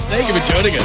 Thank you for joining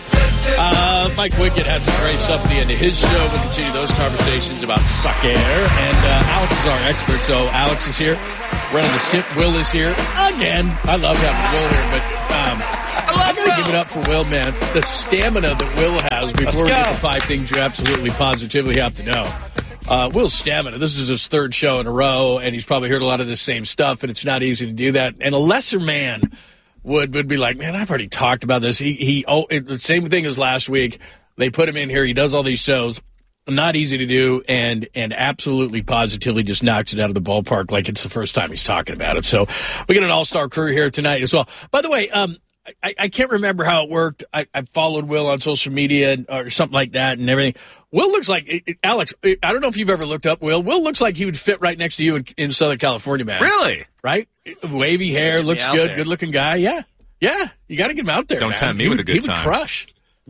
us. Mike Wickett has some great stuff at the end of his show. We'll continue those conversations about suck air. And Alex is our expert, so Alex is here. Running the ship. Will is here again. I love having Will here, but I got to give it up for Will, man. The stamina that Will has before we get to 5 things you absolutely positively have to know. Will's stamina. This is his 3rd show in a row, and he's probably heard a lot of the same stuff, and it's not easy to do that. And a lesser man would be like, man, I've already talked about this. The same thing as last week. They put him in here. He does all these shows. Not easy to do, and absolutely positively just knocks it out of the ballpark like it's the first time he's talking about it. So we got an all-star crew here tonight as well. By the way, I can't remember how it worked. I followed Will on social media or something like that and everything. Will looks like, Alex, I don't know if you've ever looked up Will. Will looks like he would fit right next to you in Southern California, man. Really? Right? Wavy hair, looks good, good-looking guy. Yeah. Yeah, you got to get him out there, Don't man. tempt me with a good time. He would crush.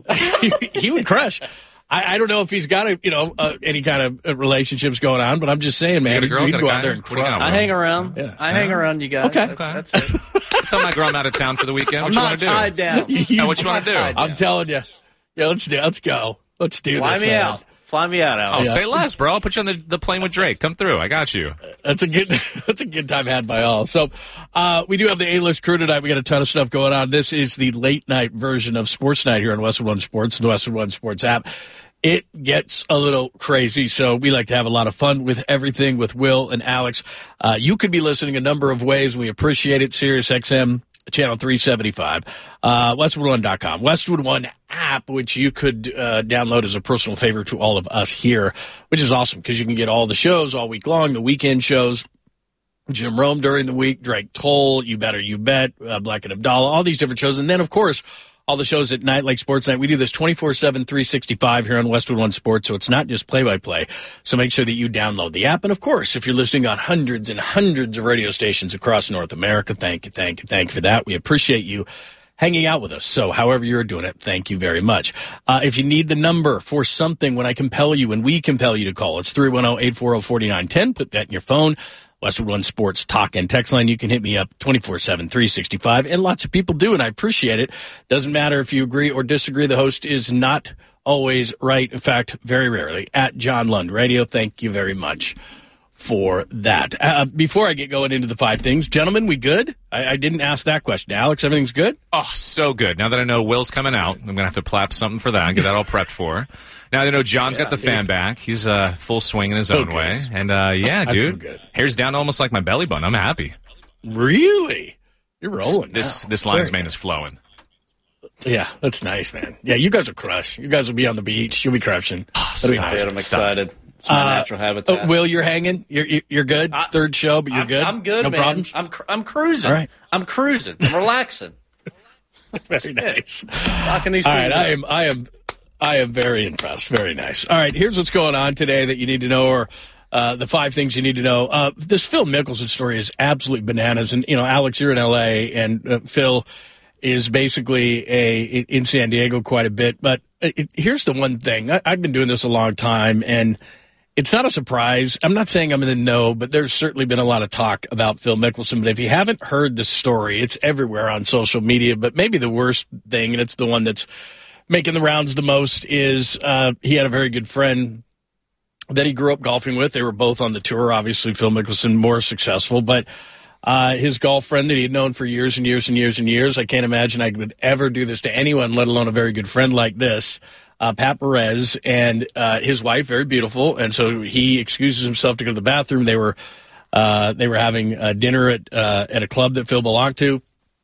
He would crush. I don't know if he's got any kind of relationships going on, but I'm just saying, man, he'd go out there and crush. I hang around. Yeah. I hang around, you guys. Okay. That's it. Tell my girl I'm out of town for the weekend. What I'm you not want to do? tied down. What you want to do? I'm telling you. Yeah, let's go. Let's do Fly this. me man. out. Fly me out, Oh, Alex. say less, bro. I'll put you on the plane with Drake. Come through. I got you. That's a good time had by all. So we do have the A-list crew tonight. We got a ton of stuff going on. This is the late night version of Sports Night here on Westwood One Sports, the Westwood One Sports app. It gets a little crazy, so we like to have a lot of fun with everything with Will and Alex. You could be listening a number of ways. We appreciate it. Sirius XM, channel 375, westwood1.com, Westwood One app, which you could download as a personal favor to all of us here, which is awesome because you can get all the shows all week long, the weekend shows, Jim Rome during the week, Drake Toll, You Better You Bet, Black and Abdallah, all these different shows. And then, of course, all the shows at night, like Sports Night. We do this 24/7, 365 here on Westwood One Sports, so it's not just play-by-play. So make sure that you download the app. And, of course, if you're listening on hundreds and hundreds of radio stations across North America, thank you for that. We appreciate you hanging out with us. So however you're doing it, thank you very much. If you need the number for something when I compel you, when we compel you to call, it's 310-840-4910. Put that in your phone. Westwood One Sports talk and text line. You can hit me up 24/7, 365. And lots of people do, and I appreciate it. Doesn't matter if you agree or disagree. The host is not always right. In fact, very rarely. At John Lund Radio. Thank you very much for that. Before I get going into the 5 things, gentlemen, we good? I didn't ask that question. Alex, everything's good? Oh, so good. Now that I know Will's coming out, I'm going to have to plap something for that and get that all prepped for. Now that I know John's got the fan back. He's full swing in his own way. And, dude, hair's down almost like my belly button. I'm happy. Really? You're rolling This lion's mane is flowing. Yeah, that's nice, man. Yeah, you guys will crush. You guys will be on the beach. You'll be crushing. That'll be nice. I'm excited. It's my natural habitat. Will, you're hanging? You're good? 3rd show, but you're good? I'm good, no man. problems? I'm cruising. All right. I'm cruising. I'm relaxing. Very nice. Knocking these All things right, out. I am very impressed. Very nice. All right, here's what's going on today that you need to know, or the 5 things you need to know. This Phil Mickelson story is absolutely bananas. And, Alex, you're in L.A., and Phil is basically in San Diego quite a bit. But here's the one thing. I've been doing this a long time, and it's not a surprise. I'm not saying I'm in the know, but there's certainly been a lot of talk about Phil Mickelson. But if you haven't heard the story, it's everywhere on social media. But maybe the worst thing, and it's the one that's making the rounds the most, is he had a very good friend that he grew up golfing with. They were both on the tour. Obviously, Phil Mickelson more successful, but his golf friend that he had known for years and years and years and years, I can't imagine I would ever do this to anyone, let alone a very good friend like this, Pat Perez, and his wife, very beautiful, and so he excuses himself to go to the bathroom. They were having dinner at a club that Phil belonged to.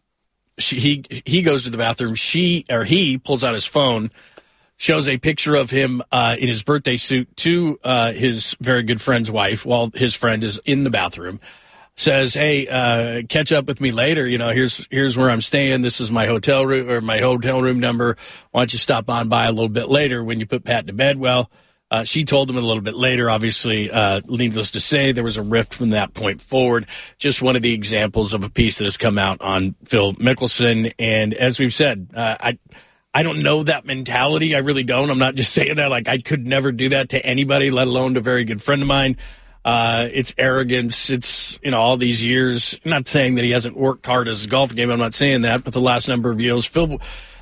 He goes to the bathroom. He pulls out his phone, shows a picture of him in his birthday suit to his very good friend's wife while his friend is in the bathroom. Says, "Hey, catch up with me later. Here's where I'm staying. This is my hotel room or my hotel room number. Why don't you stop on by a little bit later when you put Pat to bed?" Well, she told him a little bit later. Obviously, needless to say, there was a rift from that point forward. Just one of the examples of a piece that has come out on Phil Mickelson. And as we've said, I don't know that mentality. I really don't. I'm not just saying that. Like, I could never do that to anybody, let alone to a very good friend of mine. It's arrogance. It's, all these years. I'm not saying that he hasn't worked hard as a golf game. I'm not saying that. But the last number of years, Phil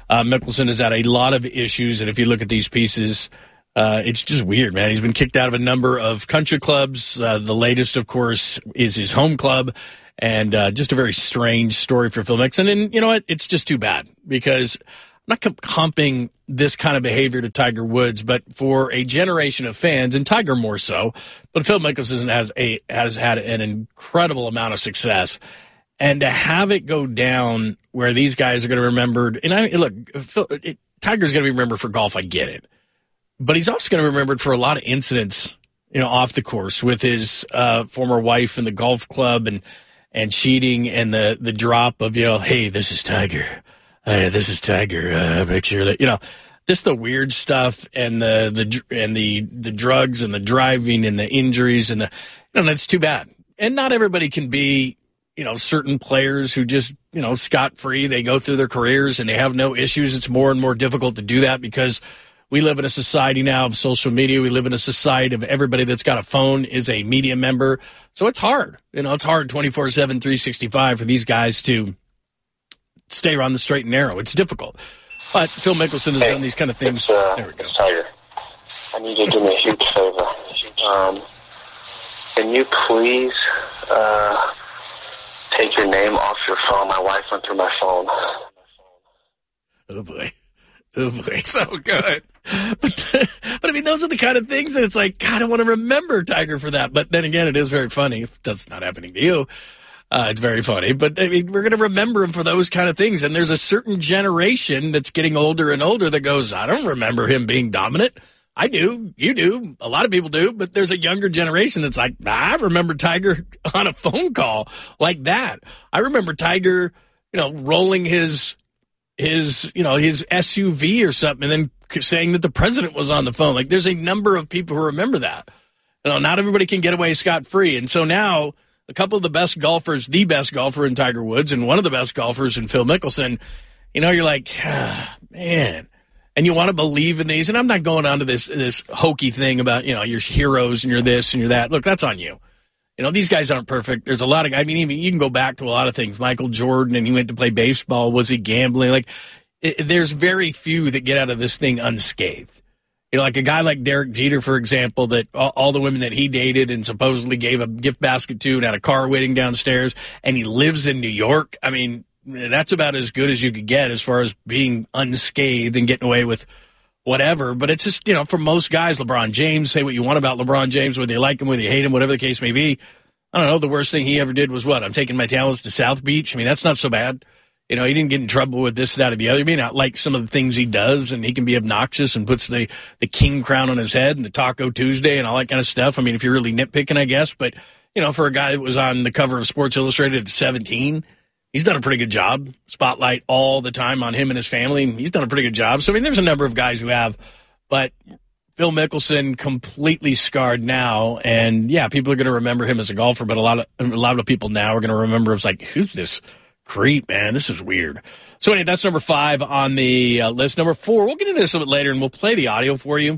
Mickelson has had a lot of issues, and if you look at these pieces, it's just weird, man. He's been kicked out of a number of country clubs. The latest, of course, is his home club, and just a very strange story for Phil Mickelson. And you know what? It's just too bad, because I'm not comping this kind of behavior to Tiger Woods, but for a generation of fans, and Tiger more so, but Phil Mickelson has had an incredible amount of success. And to have it go down where these guys are going to be remembered, and look, Tiger's going to be remembered for golf, I get it. But he's also going to be remembered for a lot of incidents, off the course with his former wife in the golf club and cheating, and the drop of, hey, this is Tiger. This is Tiger. Make sure that, just the weird stuff and the drugs and the driving and the injuries and that's too bad. And not everybody can be, certain players who just, scot-free. They go through their careers and they have no issues. It's more and more difficult to do that because we live in a society now of social media. We live in a society of everybody that's got a phone is a media member. So it's hard. It's hard 24/7, 365 for these guys to stay on the straight and narrow. It's difficult. But Phil Mickelson has done these kind of things. There we go. Tiger, I need you to do me a huge favor. Can you please take your name off your phone? My wife went through my phone. Oh, boy. So good. But I mean, those are the kind of things that it's like, God, I want to remember Tiger for that. But then again, it is very funny. If that's not happening to you, it's very funny. But I mean, we're going to remember him for those kind of things. And there's a certain generation that's getting older and older that goes, I don't remember him being dominant. I do. You do. A lot of people do. But there's a younger generation that's like, I remember Tiger on a phone call like that. I remember Tiger, rolling his SUV or something and then saying that the president was on the phone. Like, there's a number of people who remember that. Not everybody can get away scot-free. And so now a couple of the best golfers, the best golfer in Tiger Woods and one of the best golfers in Phil Mickelson, you're like, man. And you want to believe in these. And I'm not going on to this hokey thing about, your heroes and you're this and you're that. Look, that's on you. These guys aren't perfect. There's a lot of, even you can go back to a lot of things. Michael Jordan, and he went to play baseball. Was he gambling? Like, there's very few that get out of this thing unscathed. Like a guy like Derek Jeter, for example, that all the women that he dated and supposedly gave a gift basket to and had a car waiting downstairs, and he lives in New York. I mean, that's about as good as you could get as far as being unscathed and getting away with whatever. But it's just, for most guys, LeBron James, say what you want about LeBron James, whether you like him, whether you hate him, whatever the case may be. I don't know. The worst thing he ever did was what? I'm taking my talents to South Beach. I mean, that's not so bad. He didn't get in trouble with this, that, or the other. He may not like some of the things he does, and he can be obnoxious and puts the king crown on his head and the Taco Tuesday and all that kind of stuff. I mean, if you're really nitpicking, I guess. But, for a guy that was on the cover of Sports Illustrated at 17, he's done a pretty good job. Spotlight all the time on him and his family, and he's done a pretty good job. So, I mean, there's a number of guys who have, but Phil Mickelson completely scarred now. And, yeah, people are going to remember him as a golfer, but a lot of people now are going to remember him as like, who's this creep, man? This is weird. So, anyway, that's number 5 on the list. Number 4, we'll get into this a bit later, and we'll play the audio for you.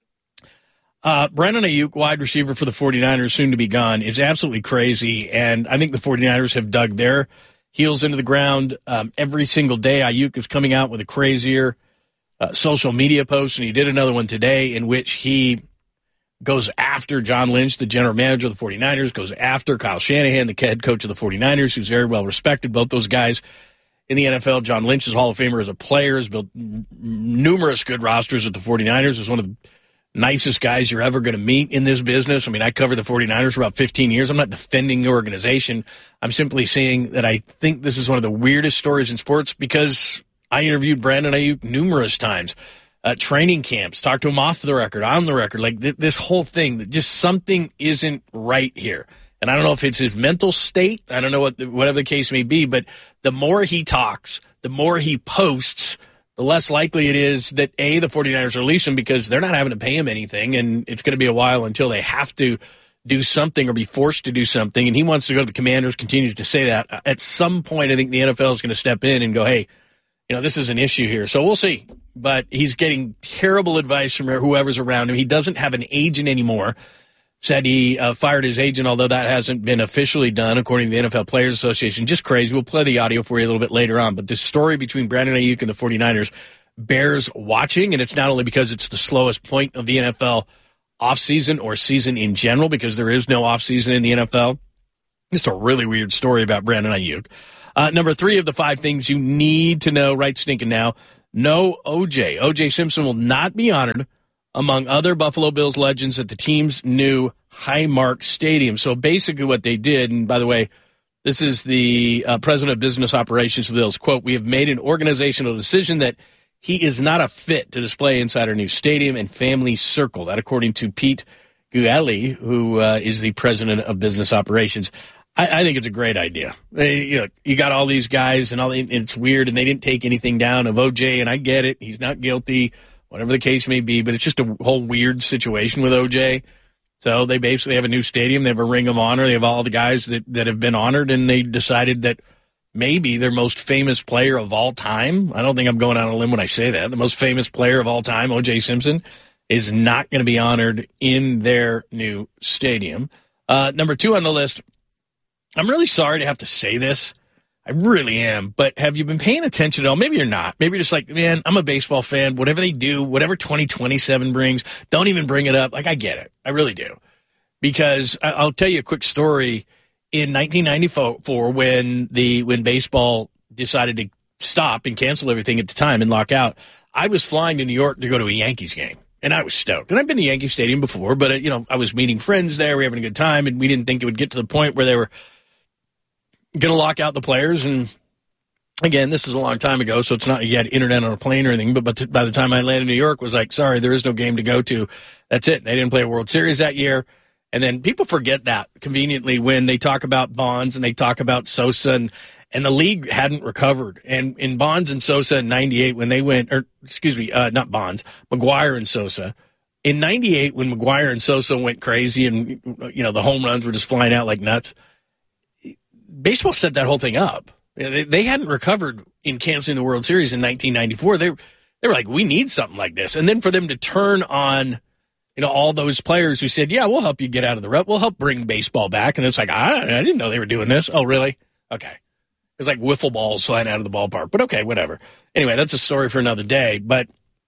Brandon Ayuk, wide receiver for the 49ers, soon to be gone, is absolutely crazy. And I think the 49ers have dug their heels into the ground every single day. Ayuk is coming out with a crazier social media post, and he did another one today in which he goes after John Lynch, the general manager of the 49ers, goes after Kyle Shanahan, the head coach of the 49ers, who's very well respected. Both those guys in the NFL. John Lynch is Hall of Famer as a player, has built numerous good rosters at the 49ers, is one of the nicest guys you're ever going to meet in this business. I mean, I covered the 49ers for about 15 years. I'm not defending the organization. I'm simply saying that I think this is one of the weirdest stories in sports because I interviewed Brandon Ayuk numerous times. Training camps, talked to him off the record, on the record, like this whole thing, that just something isn't right here. And I don't know if it's his mental state. I don't know whatever the case may be, but the more he talks, the more he posts, the less likely it is that, A, the 49ers release him because they're not having to pay him anything, and it's going to be a while until they have to do something or be forced to do something. And he wants to go to the Commanders, continues to say that. At some point, I think the NFL is going to step in and go, hey, this is an issue here. So we'll see. But he's getting terrible advice from whoever's around him. He doesn't have an agent anymore. said he fired his agent, although that hasn't been officially done, according to the NFL Players Association. Just crazy. We'll play the audio for you a little bit later on. But this story between Brandon Ayuk and the 49ers bears watching, and it's not only because it's the slowest point of the NFL offseason or season in general, because there is no offseason in the NFL. Just a really weird story about Brandon Ayuk. Number 3 of the 5 things you need to know right stinking now. No O.J. O.J. Simpson will not be honored among other Buffalo Bills legends at the team's new Highmark Stadium. So basically what they did, and by the way, this is the president of business operations for the Bills, quote, "We have made an organizational decision that he is not a fit to display inside our new stadium and family circle." That according to Pete Guelli, who is the president of business operations. I think it's a great idea. You got all these guys, and it's weird, and they didn't take anything down of OJ, and I get it. He's not guilty, whatever the case may be, but it's just a whole weird situation with OJ. So they basically have a new stadium. They have a ring of honor. They have all the guys that have been honored, and they decided that maybe their most famous player of all time, I don't think I'm going out on a limb when I say that, the most famous player of all time, O.J. Simpson, is not going to be honored in their new stadium. Number 2 on the list, I'm really sorry to have to say this. I really am. But have you been paying attention at all? Maybe you're not. Maybe you're just like, man, I'm a baseball fan. Whatever they do, whatever 2027 brings, don't even bring it up. Like, I get it. I really do. Because I'll tell you a quick story. In 1994, when baseball decided to stop and cancel everything at the time and lock out, I was flying to New York to go to a Yankees game. And I was stoked. And I've been to Yankee Stadium before, but, I was meeting friends there. We were having a good time, and we didn't think it would get to the point where they were going to lock out the players. And again, this is a long time ago, so it's not you had internet on a plane or anything, but by the time I landed in New York, it was like, sorry, there is no game to go to. That's it. They didn't play a World Series that year. And then people forget that conveniently when they talk about Bonds and they talk about Sosa, and the league hadn't recovered. And in Bonds and Sosa in 98, when they went, not Bonds, McGuire and Sosa. In 98, when McGuire and Sosa went crazy and, the home runs were just flying out like nuts, baseball set that whole thing up. They hadn't recovered in canceling the World Series in 1994. They were like, we need something like this. And then for them to turn on, all those players who said, yeah, we'll help you get out of the rut. We'll help bring baseball back. And it's like, I didn't know they were doing this. Oh, really? Okay. It's like wiffle balls flying out of the ballpark. But okay, whatever. Anyway, that's a story for another day. But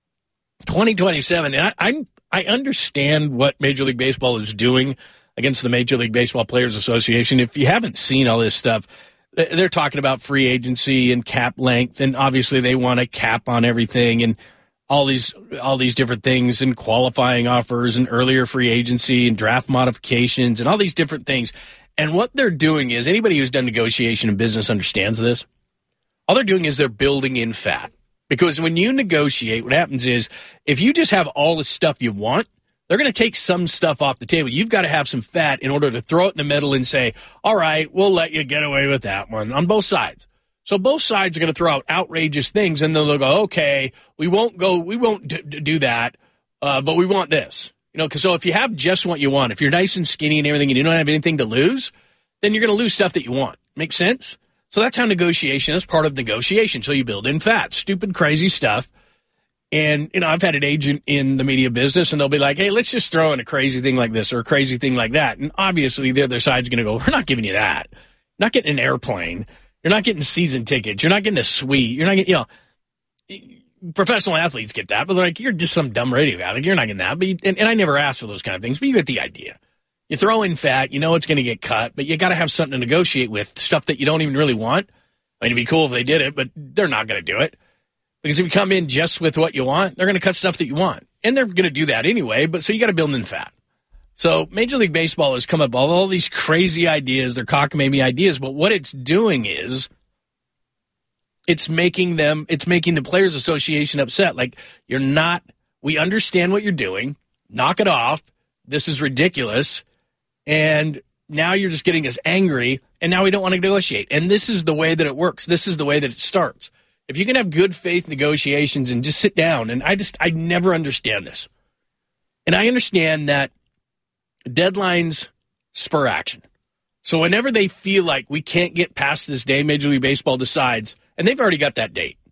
2027, and I understand what Major League Baseball is doing against the Major League Baseball Players Association. If you haven't seen all this stuff, they're talking about free agency and cap length, and obviously they want a cap on everything and all these different things, and qualifying offers and earlier free agency and draft modifications and all these different things. And what they're doing is, anybody who's done negotiation in business understands this. All they're doing is they're building in fat. Because when you negotiate, what happens is, if you just have all the stuff you want, they're going to take some stuff off the table. You've got to have some fat in order to throw it in the middle and say, all right, we'll let you get away with that one on both sides. So both sides are going to throw out outrageous things, and they'll go, okay, we won't do that, but we want this. So if you have just what you want, if you're nice and skinny and everything and you don't have anything to lose, then you're going to lose stuff that you want. Make sense? So that's how negotiation is part of negotiation. So you build in fat, stupid, crazy stuff. And, I've had an agent in the media business, and they'll be like, hey, let's just throw in a crazy thing like this or a crazy thing like that. And obviously the other side's going to go, we're not giving you that. You're not getting an airplane. You're not getting season tickets. You're not getting a suite. You're not getting, professional athletes get that, but they're like, you're just some dumb radio guy. Like, you're not getting that. But and I never asked for those kind of things, but you get the idea. You throw in fat, it's going to get cut, but you got to have something to negotiate with, stuff that you don't even really want. I mean, it'd be cool if they did it, but they're not going to do it. Because if you come in just with what you want, they're going to cut stuff that you want. And they're going to do that anyway, but so you got to build in fat. So Major League Baseball has come up with all these crazy ideas, they're cockamamie ideas, but what it's doing is it's making the Players Association upset. Like, we understand what you're doing, knock it off, this is ridiculous, and now you're just getting us angry, and now we don't want to negotiate. And this is the way that it works. This is the way that it starts. If you can have good faith negotiations and just sit down, and I never understand this. And I understand that deadlines spur action. So whenever they feel like we can't get past this day, Major League Baseball decides, and they've already got that date.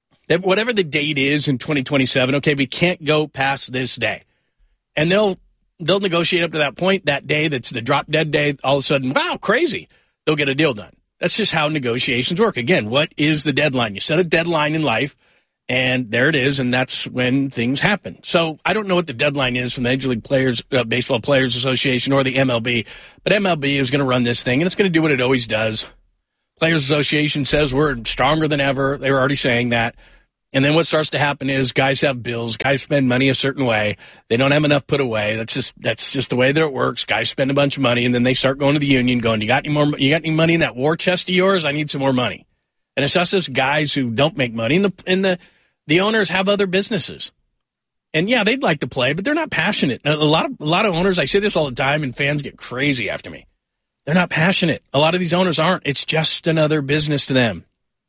Whatever the date is in 2027, okay, we can't go past this day. And they'll they'll negotiate up to that point. That day, that's the drop dead day. All of a sudden, wow, crazy! They'll get a deal done. That's just how negotiations work. Again, what is the deadline? You set a deadline in life, and there it is, and that's when things happen. So I don't know what the deadline is from the Major League Baseball Players Association or the MLB, but MLB is going to run this thing, and it's going to do what it always does. Players Association says we're stronger than ever. They were already saying that. And then what starts to happen is guys have bills. Guys spend money a certain way. They don't have enough put away. That's just the way that it works. Guys spend a bunch of money, and then they start going to the union going, you got any money in that war chest of yours? I need some more money. And it's us as guys who don't make money. And the owners have other businesses. And, yeah, they'd like to play, but they're not passionate. A lot of owners, I say this all the time, and fans get crazy after me. They're not passionate. A lot of these owners aren't. It's just another business to them.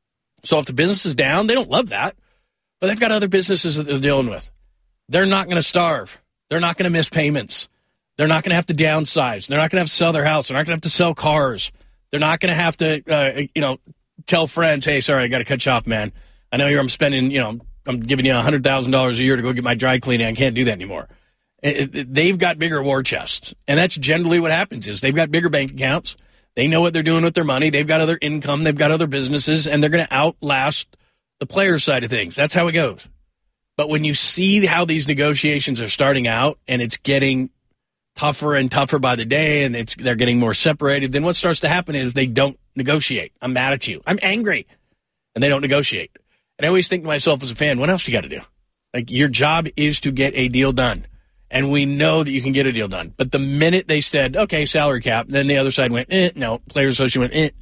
So if the business is down, they don't love that. But they've got other businesses that they're dealing with. They're not going to starve. They're not going to miss payments. They're not going to have to downsize. They're not going to have to sell their house. They're not going to have to sell cars. They're not going to have to, tell friends, hey, sorry, I got to cut you off, man. I know I'm spending, I'm giving you $100,000 a year to go get my dry cleaning. I can't do that anymore. They've got bigger war chests. And that's generally what happens is they've got bigger bank accounts. They know what they're doing with their money. They've got other income. They've got other businesses, and they're going to outlast the player side of things. That's how it goes. But when you see how these negotiations are starting out and it's getting tougher and tougher by the day and they're getting more separated, then what starts to happen is they don't negotiate. I'm mad at you. I'm angry. And they don't negotiate. And I always think to myself as a fan, what else you got to do? Like, your job is to get a deal done. And we know that you can get a deal done. But the minute they said, okay, salary cap, then the other side went, no. Players Association went,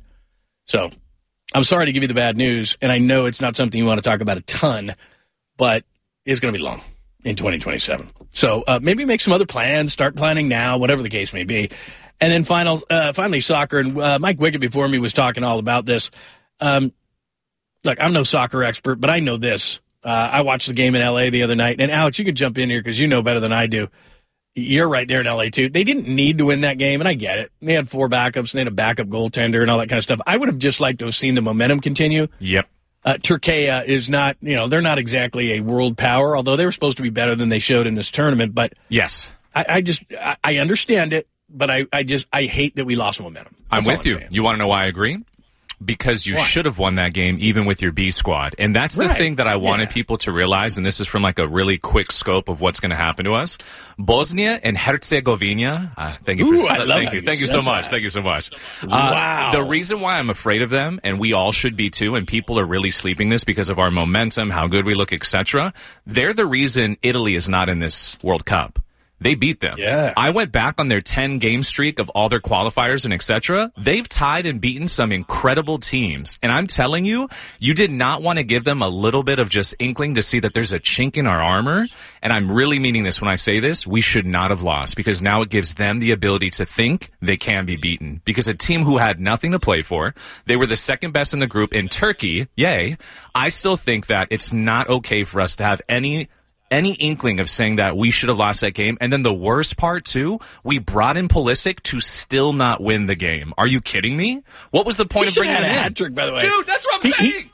So I'm sorry to give you the bad news, and I know it's not something you want to talk about a ton, but it's going to be long in 2027. So maybe make some other plans, start planning now, whatever the case may be. And then finally, soccer. And Mike Wickett before me was talking all about this. Look, I'm no soccer expert, but I know this. I watched the game in L.A. the other night. And, Alex, you could jump in here because you know better than I do. You're right there in L.A., too. They didn't need to win that game, and I get it. They had 4 backups, and they had a backup goaltender and all that kind of stuff. I would have just liked to have seen the momentum continue. Yep. Turkey is not, they're not exactly a world power, although they were supposed to be better than they showed in this tournament. But yes, I understand it, but I hate that we lost momentum. I'm with you. You want to know why I agree? Because you should have won that game even with your B squad. And that's the thing that I wanted people to realize, and this is from like a really quick scope of what's going to happen to us. Bosnia and Herzegovina, thank you so much. Wow. The reason why I'm afraid of them, and we all should be too, and people are really sleeping this because of our momentum, how good we look, etc. They're the reason Italy is not in this World Cup. They beat them. Yeah. I went back on their 10-game streak of all their qualifiers and etc. They've tied and beaten some incredible teams. And I'm telling you, you did not want to give them a little bit of just inkling to see that there's a chink in our armor. And I'm really meaning this when I say this. We should not have lost because now it gives them the ability to think they can be beaten. Because a team who had nothing to play for, they were the second best in the group in Turkey. Yay. I still think that it's not okay for us to have any inkling of saying that we should have lost that game. And then the worst part, too, we brought in Pulisic to still not win the game. Are you kidding me? What was the point of bringing him in? He had a hat trick, by the way. Dude, that's what I'm saying.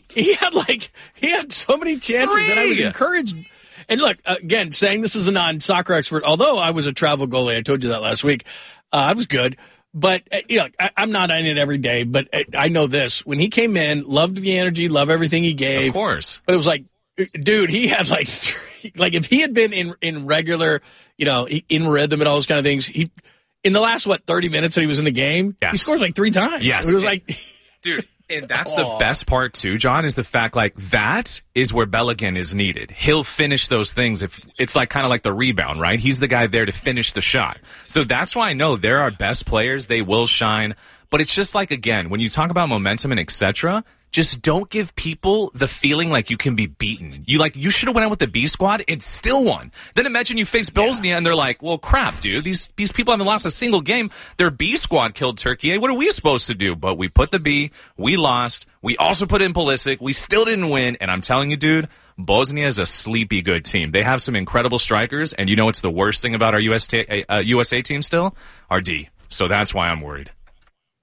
He had so many chances, 3. and I was encouraged. And look, again, saying this is a non-soccer expert, although I was a travel goalie, I told you that last week, I was good. But, I'm not in it every day, but I know this. When he came in, loved the energy, loved everything he gave. Of course. But it was like, dude, he had like if he had been in regular, in rhythm and all those kind of things, he in the last 30 minutes that he was in the game, he scores like 3 times. Yes, it was like, dude, and that's the best part too, John, is the fact like that is where Belligan is needed. He'll finish those things if it's like kind of like the rebound, right? He's the guy there to finish the shot. So that's why I know they're our best players. They will shine, but it's just like again when you talk about momentum and etc. Just don't give people the feeling like you can be beaten. You should have went out with the B squad and still won. Then imagine you face Bosnia and they're like, well, crap, dude. These people haven't lost a single game. Their B squad killed Turkey. What are we supposed to do? But we put the B. We lost. We also put in Pulisic. We still didn't win. And I'm telling you, dude, Bosnia is a sleepy good team. They have some incredible strikers. And you know what's the worst thing about our USA team still? Our D. So that's why I'm worried.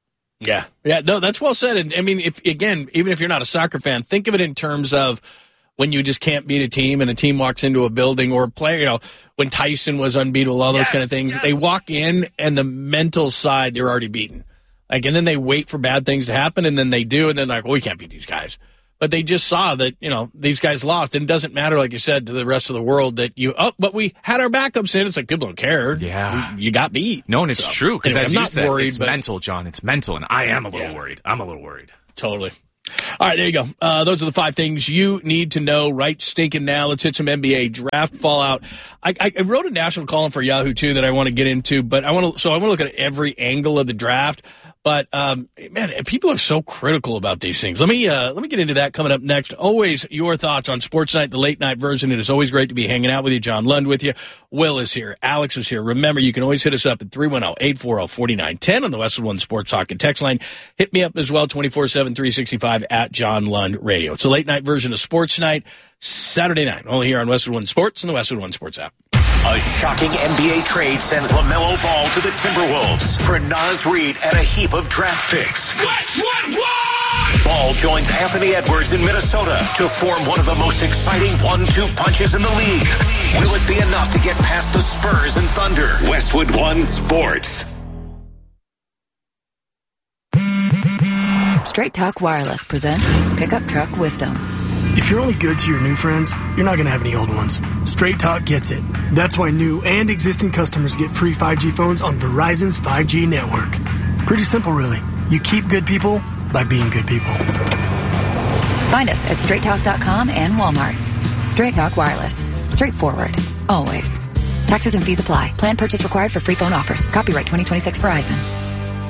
Yeah, no, that's well said. And I mean, even if you're not a soccer fan, think of it in terms of when you just can't beat a team and a team walks into a building or a player, when Tyson was unbeatable, all those kind of things. Yes. They walk in and the mental side, they're already beaten. And then they wait for bad things to happen, and then they do, and then well, we can't beat these guys. But they just saw that, these guys lost. And it doesn't matter, like you said, to the rest of the world that but we had our backups in. It's like people don't care. Yeah. You got beat. No, and it's true. Because as you said, worried, it's mental, John. It's mental. And I am a little worried. I'm a little worried. Totally. All right, there you go. Those are the 5 things you need to know right stinking now. Let's hit some NBA draft fallout. I wrote a national column for Yahoo, too, that I want to get into. But I want to look at every angle of the draft. But, man, people are so critical about these things. Let me get into that coming up next. Always your thoughts on Sports Night, the late night version. It is always great to be hanging out with you. John Lund with you. Will is here. Alex is here. Remember, you can always hit us up at 310-840-4910 on the Westwood One Sports Talk and Text line. Hit me up as well, 24/7, 365 at John Lund Radio. It's a late night version of Sports Night, Saturday night, only here on Westwood One Sports and the Westwood One Sports app. A shocking NBA trade sends LaMelo Ball to the Timberwolves for Naz Reid and a heap of draft picks. Westwood One! Ball joins Anthony Edwards in Minnesota to form one of the most exciting 1-2 punches in the league. Will it be enough to get past the Spurs and Thunder? Westwood One Sports. Straight Talk Wireless presents Pickup Truck Wisdom. If you're only good to your new friends, you're not going to have any old ones. Straight Talk gets it. That's why new and existing customers get free 5G phones on Verizon's 5G network. Pretty simple, really. You keep good people by being good people. Find us at straighttalk.com and Walmart. Straight Talk Wireless. Straightforward. Always. Taxes and fees apply. Plan purchase required for free phone offers. Copyright 2026 Verizon.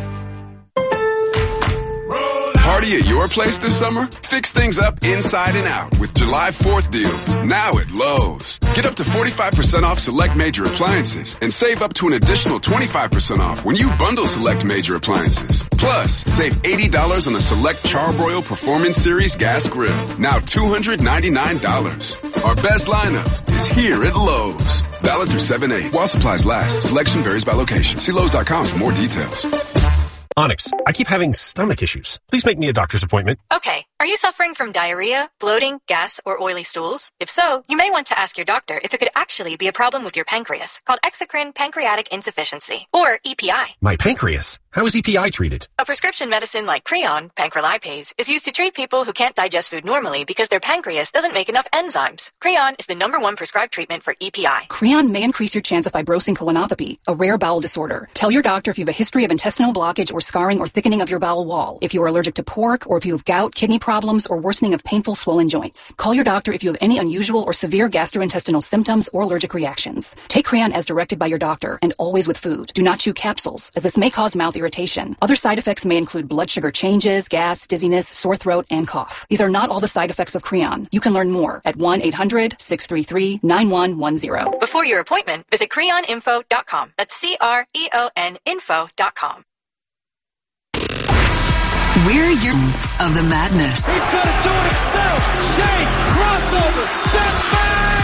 Party at your place this summer? Fix things up inside and out with July 4th deals, now at Lowe's. Get up to 45% off select major appliances and save up to an additional 25% off when you bundle select major appliances. Plus, save $80 on a select Charbroil Performance Series gas grill, now $299. Our best lineup is here at Lowe's. Valid through 7/8. While supplies last, selection varies by location. See Lowe's.com for more details. Onyx, I keep having stomach issues. Please make me a doctor's appointment. Okay. Are you suffering from diarrhea, bloating, gas, or oily stools? If so, you may want to ask your doctor if it could actually be a problem with your pancreas, called exocrine pancreatic insufficiency, or EPI. My pancreas? How is EPI treated? A prescription medicine like Creon, pancrelipase, is used to treat people who can't digest food normally because their pancreas doesn't make enough enzymes. Creon is the #1 prescribed treatment for EPI. Creon may increase your chance of fibrosing colonopathy, a rare bowel disorder. Tell your doctor if you have a history of intestinal blockage or scarring or thickening of your bowel wall, if you are allergic to pork, or if you have gout, kidney problems, or worsening of painful swollen joints. Call your doctor if you have any unusual or severe gastrointestinal symptoms or allergic reactions. Take Creon as directed by your doctor, and always with food. Do not chew capsules, as this may cause mouth irritation. Other side effects may include blood sugar changes, gas, dizziness, sore throat, and cough. These are not all the side effects of Creon. You can learn more at 1-800-633-9110. Before your appointment, visit creoninfo.com. That's CREON info.com. We're your of the madness. He's going to do it himself. Shake, crossover, step back.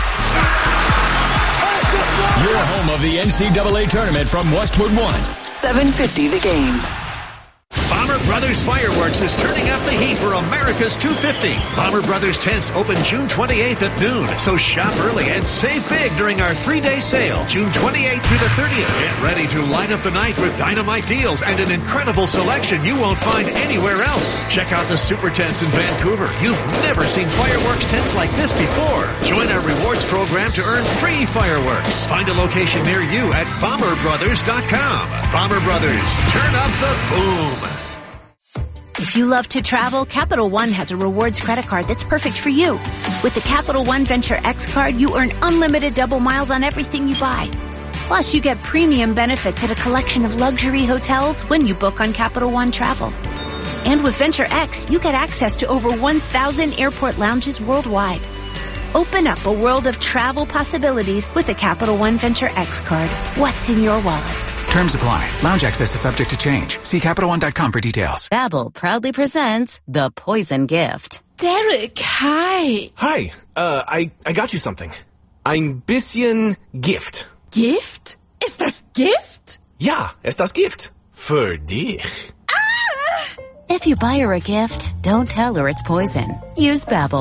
Your home of the NCAA tournament from Westwood One. 750 The Game. Bomber Brothers Fireworks is turning up the heat for America's 250. Bomber Brothers tents open June 28th at noon, so shop early and save big during our 3-day sale, June 28th through the 30th. Get ready to light up the night with dynamite deals and an incredible selection you won't find anywhere else. Check out the super tents in Vancouver. You've never seen fireworks tents like this before. Join our rewards program to earn free fireworks. Find a location near you at bomberbrothers.com. Bomber Brothers, turn up the boom. If you love to travel, Capital One has a rewards credit card that's perfect for you. With the Capital One Venture X card, you earn unlimited double miles on everything you buy. Plus, you get premium benefits at a collection of luxury hotels when you book on Capital One Travel. And with Venture X, you get access to over 1,000 airport lounges worldwide. Open up a world of travel possibilities with the Capital One Venture X card. What's in your wallet? Terms apply. Lounge access is subject to change. See CapitalOne.com for details. Babbel proudly presents The Poison Gift. Derek, hi. Hi. I got you something. Ein bisschen Gift. Gift? Ist das Gift? Ja, ist das Gift. Für dich. If you buy her a gift, don't tell her it's poison. Use Babbel.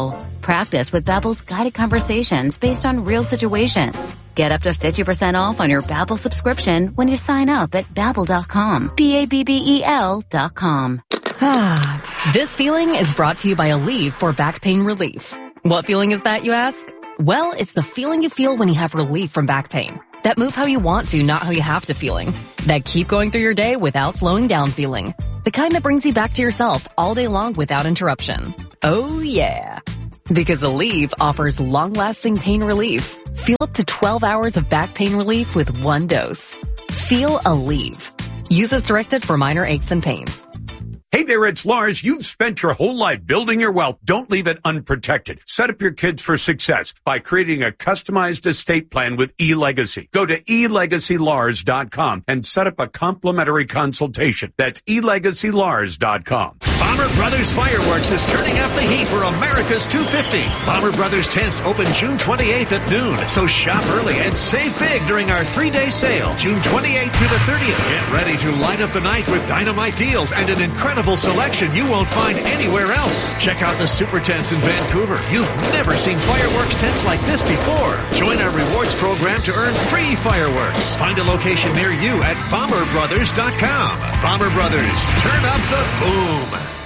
Practice with Babbel's guided conversations based on real situations. Get up to 50% off on your Babbel subscription when you sign up at Babbel.com. Babbel.com. This feeling is brought to you by Aleve for back pain relief. What feeling is that, you ask? Well, it's the feeling you feel when you have relief from back pain. That move how you want to, not how you have to feeling. That keep going through your day without slowing down feeling. The kind that brings you back to yourself all day long without interruption. Oh yeah. Because Aleve offers long-lasting pain relief. Feel up to 12 hours of back pain relief with one dose. Feel Aleve. Use as directed for minor aches and pains. Hey there, it's Lars. You've spent your whole life building your wealth. Don't leave it unprotected. Set up your kids for success by creating a customized estate plan with eLegacy. Go to elegacylars.com and set up a complimentary consultation. That's elegacylars.com. Bomber Brothers Fireworks is turning up the heat for America's 250. Bomber Brothers tents open June 28th at noon, so shop early and save big during our 3-day sale, June 28th through the 30th. Get ready to light up the night with dynamite deals and an incredible selection you won't find anywhere else. Check out the super tents in Vancouver. You've never seen fireworks tents like this before. Join our rewards program to earn free fireworks. Find a location near you at bomberbrothers.com. Bomber Brothers, turn up the boom.